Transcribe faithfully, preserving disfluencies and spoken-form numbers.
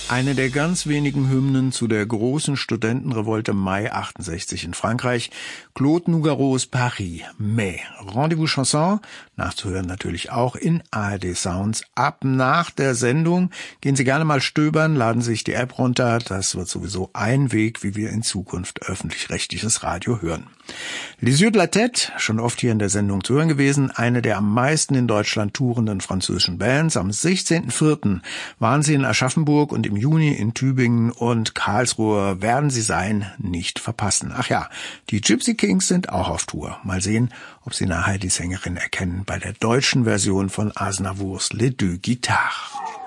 Eine der ganz wenigen Hymnen zu der großen Studentenrevolte Mai achtundsechzig in Frankreich. Claude Nougarots Paris, Mai. Rendezvous Chanson, nachzuhören natürlich auch in A R D Sounds. Ab nach der Sendung gehen Sie gerne mal stöbern, laden sich die App runter. Das wird sowieso ein Weg, wie wir in Zukunft öffentlich-rechtliches Radio hören. Les Yeux de la Tête, schon oft hier in der Sendung zu hören gewesen, eine der am meisten in Deutschland tourenden französischen Bands. Am sechzehnten vierten waren sie in Aschaffenburg und im Juni in Tübingen und Karlsruhe werden sie sein, nicht verpassen. Ach ja, die Gypsy Kings sind auch auf Tour. Mal sehen, ob sie nachher die Sängerin erkennen bei der deutschen Version von Aznavours Les Deux Guitares.